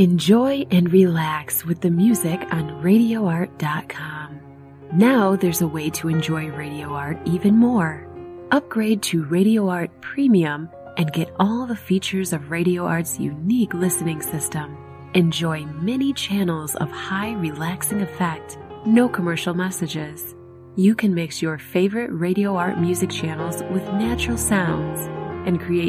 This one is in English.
Enjoy and relax with the music on RadioArt.com. Now there's a way to enjoy Radio Art even more. Upgrade to Radio Art Premium and get all the features of Radio Art's unique listening system. Enjoy many channels of high relaxing effect, no commercial messages. You can mix your favorite Radio Art music channels with natural sounds and create